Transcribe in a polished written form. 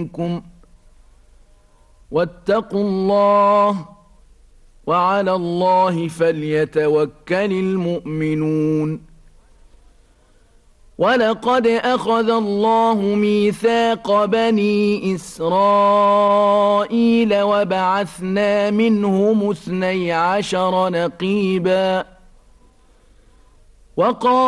منكم واتقوا الله وعلى الله فليتوكل المؤمنون ولقد أخذ الله ميثاق بني إسرائيل وبعثنا منهم 12 نقيبا وقال